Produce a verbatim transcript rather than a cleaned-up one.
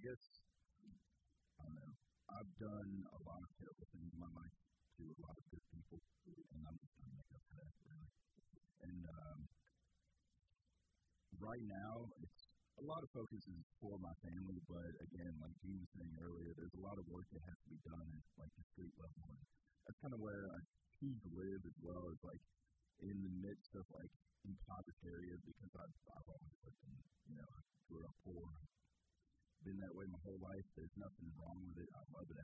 guess, I don't know. I've done a lot of terrible things in my life to a lot of good people, and I'm just trying to make up for that, really. And um, right now, it's a lot of focus is for my family, but again, like Gene was saying earlier, there's a lot of work that has to be done at like the street level. And that's kind of where I choose to live as well as like in the midst of like impoverished areas because I've, I've always lived in, you know, I grew up poor. Been that way my whole life. There's nothing wrong with it. I love it.